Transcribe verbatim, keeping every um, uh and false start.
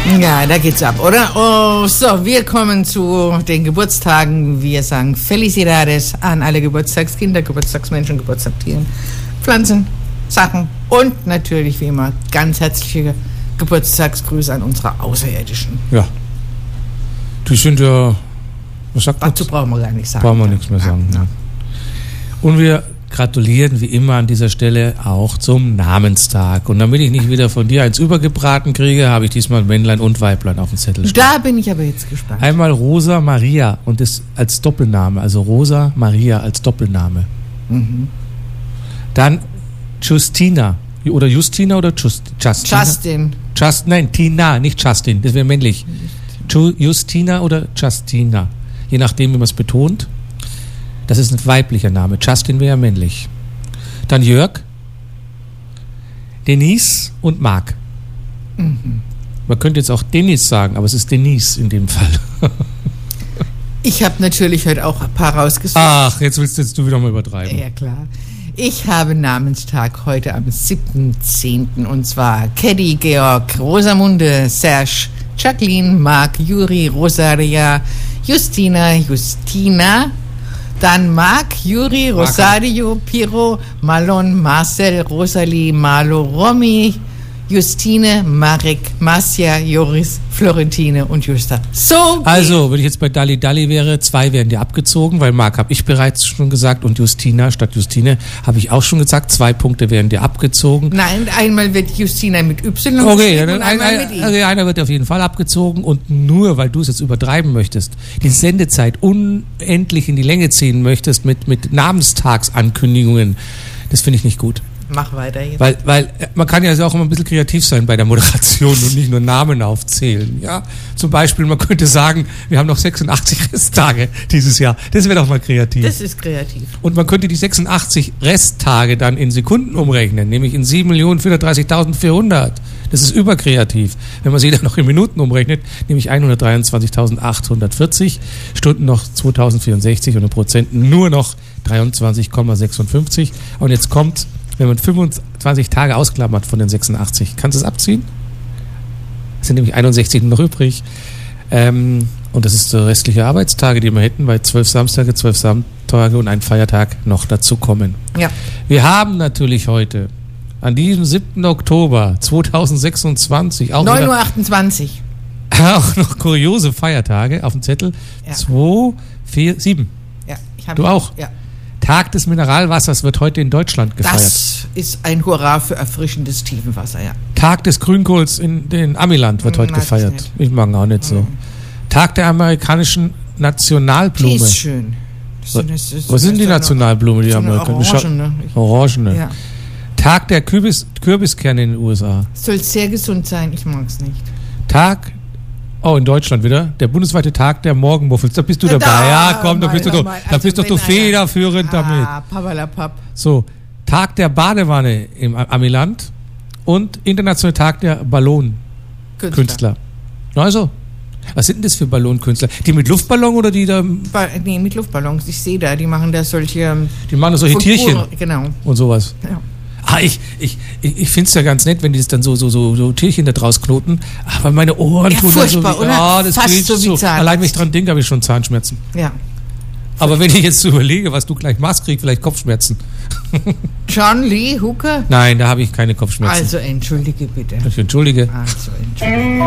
Ja, da geht's ab, oder? Oh, so, wir kommen zu den Geburtstagen. Wir sagen Felicidades an alle Geburtstagskinder, Geburtstagsmenschen, Geburtstagstieren, Pflanzen, Sachen und natürlich wie immer ganz herzliche Geburtstagsgrüße an unsere Außerirdischen. Ja. Die sind ja... Was sagt man? Dazu brauchen wir gar nicht sagen. Brauchen wir nichts mehr sagen. Ja. Ja. Und wir gratulieren wie immer an dieser Stelle auch zum Namenstag. Und damit ich nicht wieder von dir eins übergebraten kriege, habe ich diesmal Männlein und Weiblein auf dem Zettel stehen. Da bin ich aber jetzt gespannt. Einmal Rosa Maria und das als Doppelname, also Rosa Maria als Doppelname. Mhm. Dann Justina oder Justina oder Just, Justina? Justin. Just, nein, Tina, nicht Justin, das wäre männlich. Ju, Justina oder Justina, je nachdem, wie man es betont. Das ist ein weiblicher Name. Justin wäre männlich. Dann Jörg, Denise und Marc. Mhm. Man könnte jetzt auch Dennis sagen, aber es ist Denise in dem Fall. Ich habe natürlich heute auch ein paar rausgesucht. Ach, jetzt willst du, jetzt du wieder mal übertreiben. Ja, klar. Ich habe Namenstag heute am siebten zehnten und zwar Caddy, Georg, Rosamunde, Serge, Jacqueline, Marc, Juri, Rosaria, Justina, Justina, dann Marc, Juri, Rosario, Piro, Malon, Marcel, Rosalie, Marlo, Romy, Justine, Marek, Marcia, Joris, Florentine und Justa. So. Also, wenn ich jetzt bei Dalli Dalli wäre, zwei wären dir abgezogen, weil Marc habe ich bereits schon gesagt und Justina statt Justine habe ich auch schon gesagt, zwei Punkte wären dir abgezogen. Nein, einmal wird Justina mit Y okay, und ein, einmal ein, mit I. Okay, einer wird auf jeden Fall abgezogen und nur, weil du es jetzt übertreiben möchtest, die Sendezeit unendlich in die Länge ziehen möchtest mit, mit Namenstagsankündigungen, das finde ich nicht gut. Mach weiter jetzt. Weil, weil man kann ja auch immer ein bisschen kreativ sein bei der Moderation und nicht nur Namen aufzählen. Ja? Zum Beispiel, man könnte sagen, wir haben noch sechsundachtzig Resttage dieses Jahr. Das wäre doch mal kreativ. Das ist kreativ. Und man könnte die sechsundachtzig Resttage dann in Sekunden umrechnen, nämlich in sieben Millionen vierhundertdreißigtausendvierhundert. Das ist überkreativ. Wenn man sie dann noch in Minuten umrechnet, nämlich hundertdreiundzwanzigtausendachthundertvierzig, Stunden noch zweitausendvierundsechzig und in Prozenten nur noch dreiundzwanzig Komma sechsundfünfzig. Und jetzt kommt, wenn man fünfundzwanzig Tage ausklammert von den sechsundachtzig, kannst du es abziehen? Es sind nämlich einundsechzig noch übrig. Ähm, und das ist die restliche Arbeitstage, die wir hätten, weil zwölf Samstage, zwölf Sonntage und ein Feiertag noch dazu kommen. Ja. Wir haben natürlich heute, an diesem siebten Oktober zweitausendsechsundzwanzig, auch, neun Uhr achtundzwanzig. auch noch kuriose Feiertage auf dem Zettel. Ja. zwei, vier, sieben. Ja, ich hab Du auch? Ja. Tag des Mineralwassers wird heute in Deutschland gefeiert. Das ist ein Hurra für erfrischendes Tiefenwasser, ja. Tag des Grünkohls in den Amiland wird heute Mag ich gefeiert. nicht. Ich mag ihn auch nicht so. Tag der amerikanischen Nationalblume. Die ist schön. Das Was, sind- das ist- was sind die das ist Nationalblume, die so eine amerikanische? Orangene. Ich- Orangene. Ja. Tag der Kürbis, Kürbiskerne in den U S A. Soll sehr gesund sein, ich mag es nicht. Tag, oh, in Deutschland wieder, der bundesweite Tag der Morgenmuffels. Da bist du dabei. Da, Ja, komm, da mal, bist du, doch- mal. da Also bist doch du wenn einer- federführend damit. Ah, papalapap. So, Tag der Badewanne im Amiland und internationaler Tag der Ballonkünstler. Künstler. Also, was sind denn das für Ballonkünstler? Die mit Luftballon oder die da, Ba- Nee, mit Luftballons. Ich sehe da, die machen da solche ähm, die machen solche Tierchen Figuren, genau. und sowas? Ja. Ah, ich, ich, ich, ich finde es ja ganz nett, wenn die das dann so, so, so, so Tierchen da draus knoten. Aber meine Ohren Ja, tun dann so. furchtbar, wie- oder? Ah, das Fast geht so wie so. Zahnarzt. Allein wenn ich dran denke, habe ich schon Zahnschmerzen. Ja. Aber wenn ich jetzt so überlege, was du gleich machst, krieg ich vielleicht Kopfschmerzen. John Lee Hooker? Nein, da habe ich keine Kopfschmerzen. Also entschuldige bitte. Ich entschuldige. Also entschuldige.